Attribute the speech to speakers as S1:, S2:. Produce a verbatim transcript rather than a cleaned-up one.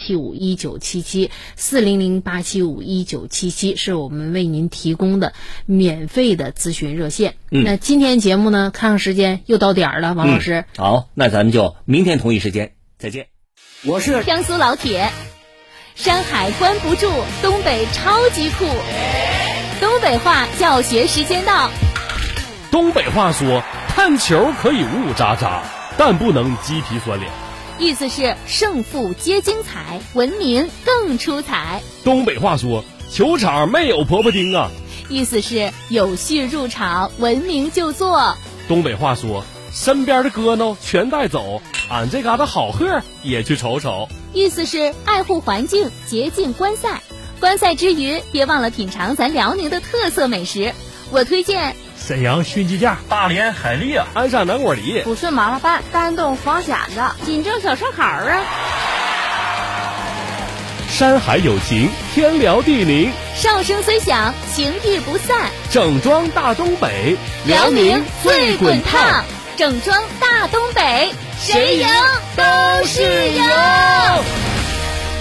S1: 七五一九七七，四零零八七五一九七七是我们为您提供的免费的咨询热线。嗯，那今天节目呢，看看时间又到点儿了，王老师。
S2: 嗯、好，那咱们就明天同一时间再见。
S3: 我是
S4: 江苏老铁，山海关不住，东北超级酷。东北话教学时间到。
S5: 东北话说，看球可以雾渣渣，但不能鸡皮酸脸。
S4: 意思是胜负皆精彩，文明更出彩。
S5: 东北话说，球场没有婆婆丁啊。
S4: 意思是有序入场，文明就坐。
S5: 东北话说，身边的哥孬全带走，俺这嘎达好货也去瞅瞅。
S4: 意思是爱护环境，洁净观赛。观赛之余，别忘了品尝咱辽宁的特色美食。我推荐
S6: 沈阳熏鸡架、大连海蛎啊、
S5: 鞍山南瓜梨、
S7: 抚顺麻辣拌、丹东黄蚬子、锦州小烧烤啊。
S5: 山海有情，天辽地宁，
S4: 哨声虽响，情谊不散。
S5: 整装大东北，
S4: 辽宁最滚烫，整装大东北，谁赢？